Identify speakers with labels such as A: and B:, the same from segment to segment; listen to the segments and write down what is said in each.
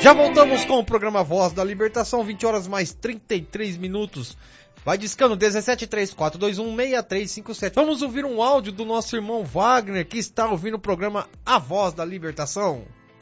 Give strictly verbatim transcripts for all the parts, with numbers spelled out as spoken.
A: Já voltamos com o programa Voz da Libertação, vinte horas mais trinta e três minutos. Vai discando, dezessete três quatro dois um seis três cinco sete. Vamos ouvir um áudio do nosso irmão Wagner, que está ouvindo o programa A Voz da Libertação.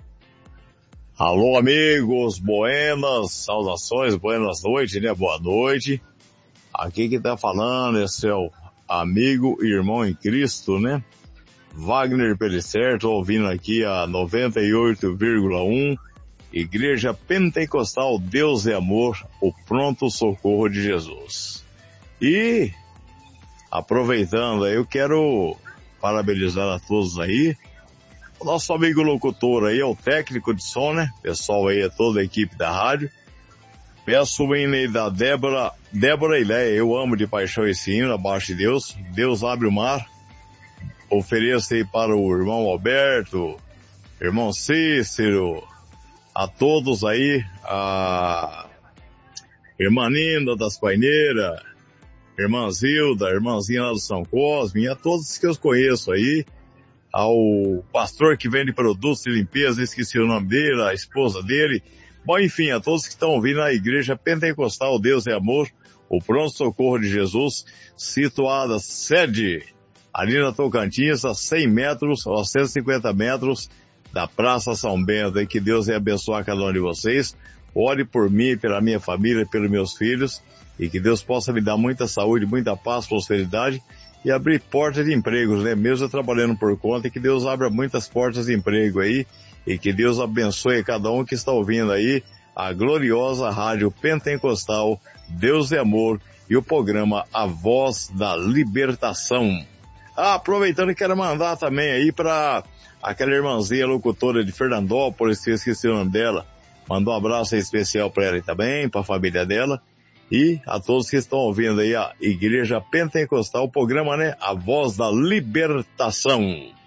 B: Alô, amigos, buenas, saudações, buenas noites, né? Boa noite. Aqui que tá falando é seu amigo e irmão em Cristo, né? Wagner Pellicer, tô ouvindo aqui a noventa e oito vírgula um, Igreja Pentecostal Deus é Amor, o pronto socorro de Jesus. E, aproveitando aí, eu quero parabenizar a todos aí. O nosso amigo locutor aí é o técnico de som, né? Pessoal aí é toda a equipe da rádio. Peço o hino aí da Débora, Débora Ileia, eu amo de paixão esse hino, abaixo de Deus. Deus abre o mar. Ofereço aí para o irmão Alberto, irmão Cícero, a todos aí, a irmã Nina das Paineiras, irmã Zilda, irmãzinha lá do São Cosme, e a todos que eu conheço aí, ao pastor que vende produtos de limpeza, esqueci o nome dele, a esposa dele, bom, enfim, a todos que estão ouvindo a Igreja Pentecostal Deus é Amor, o pronto socorro de Jesus, situada sede ali na Tocantins, a cem metros, a cento e cinquenta metros da Praça São Bento, e que Deus abençoe cada um de vocês. Ore por mim, pela minha família, pelos meus filhos, e que Deus possa me dar muita saúde, muita paz, prosperidade, e abrir portas de empregos, né? Mesmo eu trabalhando por conta, e que Deus abra muitas portas de emprego aí, e que Deus abençoe cada um que está ouvindo aí a gloriosa Rádio Pentecostal Deus é Amor e o programa A Voz da Libertação. Ah, aproveitando, quero mandar também aí para aquela irmãzinha locutora de Fernandópolis, se eu esqueci o nome dela, mandou um abraço especial para ela também, para a família dela, e a todos que estão ouvindo aí a Igreja Pentecostal, o programa, né, A Voz da Libertação.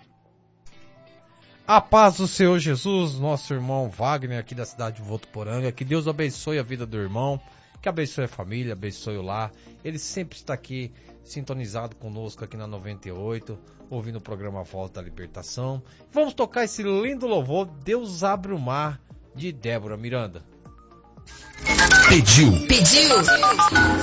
A: A paz do Senhor Jesus, nosso irmão Wagner aqui da cidade de Votuporanga, que Deus abençoe a vida do irmão, que abençoe a família, abençoe o lar, ele sempre está aqui sintonizado conosco aqui na noventa e oito, ouvindo o programa Voz da Libertação. Vamos tocar esse lindo louvor, Deus abre o mar, de Débora Miranda.
C: Pediu.
D: Pediu.